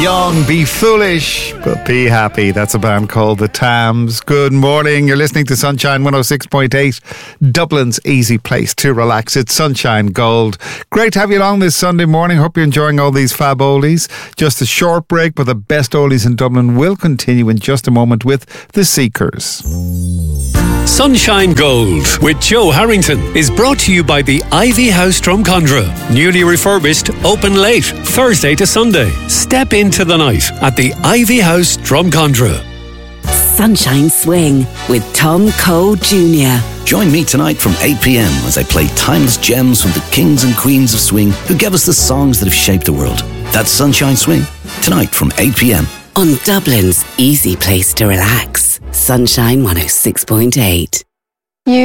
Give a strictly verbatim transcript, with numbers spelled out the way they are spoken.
young, be foolish, but be happy. That's a band called The Tams. Good morning. You're listening to Sunshine one oh six point eight, Dublin's easy place to relax. It's Sunshine Gold. Great to have you along this Sunday morning. Hope you're enjoying all these fab oldies. Just a short break, but the best oldies in Dublin will continue in just a moment with The Seekers. Sunshine Gold with Joe Harrington is brought to you by the Ivy House Drumcondra. Newly refurbished, open late, Thursday to Sunday. Step into the night at the Ivy House Drumcondra. Sunshine Swing with Tom Cole Junior Join me tonight from eight p.m. as I play timeless gems from the kings and queens of swing who gave us the songs that have shaped the world. That's Sunshine Swing, tonight from eight p.m. on Dublin's easy place to relax. Sunshine one oh six point eight.